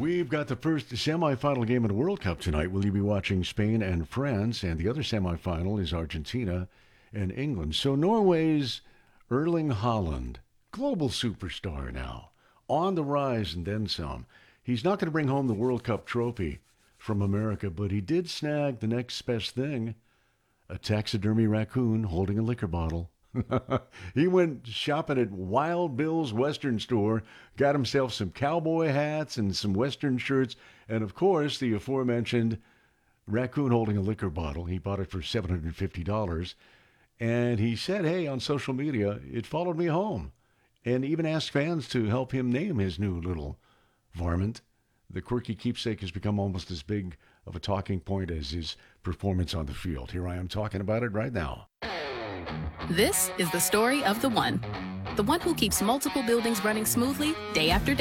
We've got the first semifinal game of the World Cup tonight. Will you be watching Spain and France? And the other semifinal is Argentina and England. So Norway's Erling Haaland, global superstar now, on the rise and then some. He's not going to bring home the World Cup trophy from America, but he did snag the next best thing, a taxidermy raccoon holding a liquor bottle. He went shopping at Wild Bill's Western store, got himself some cowboy hats and some Western shirts, and of course the aforementioned raccoon holding a liquor bottle. He bought it for $750, and he said, hey, on social media, it followed me home, and even asked fans to help him name his new little varmint. The quirky keepsake has become almost as big of a talking point as his performance on the field. Here I am talking about it right now. This is the story of the one who keeps multiple buildings running smoothly day after day.